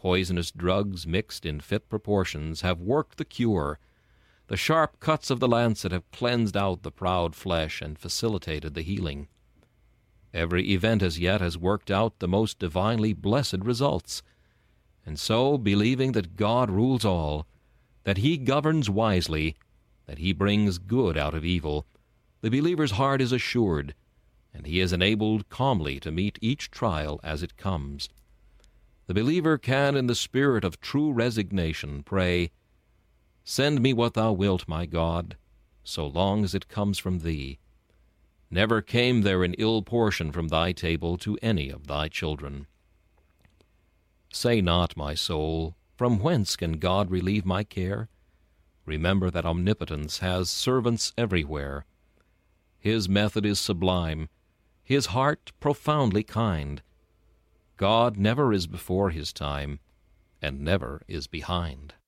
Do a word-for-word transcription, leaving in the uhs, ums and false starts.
Poisonous drugs mixed in fit proportions have worked the cure. The sharp cuts of the lancet have cleansed out the proud flesh and facilitated the healing. Every event as yet has worked out the most divinely blessed results. And so, believing that God rules all, that He governs wisely, that He brings good out of evil, the believer's heart is assured, and he is enabled calmly to meet each trial as it comes. The believer can, in the spirit of true resignation, pray, "Send me what thou wilt, my God, so long as it comes from thee. Never came there an ill portion from thy table to any of thy children." Say not, my soul, "From whence can God relieve my care?" Remember that Omnipotence has servants everywhere. His method is sublime, His heart profoundly kind. God never is before His time, and never is behind.